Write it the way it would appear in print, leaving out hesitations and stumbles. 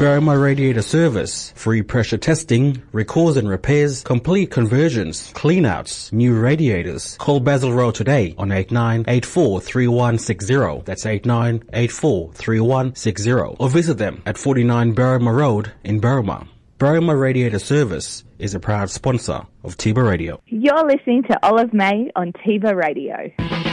Berrima Radiator Service. Free pressure testing, recalls and repairs, complete conversions, cleanouts, new radiators. Call Basil Road today on 89843160. That's 89843160. Or visit them at 49 Berrima Road in Berrima. Berrima Radiator Service is a proud sponsor of Tiba Radio. You're listening to Olive May on Tiba Radio.